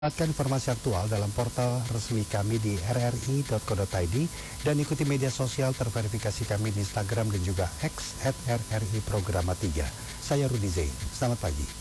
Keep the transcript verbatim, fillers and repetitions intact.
Dapatkan informasi aktual dalam portal resmi kami di r r i dot co dot i d dan ikuti media sosial terverifikasi kami di Instagram dan juga X at R R I Programa tiga. Saya Rudi Zain. Selamat pagi.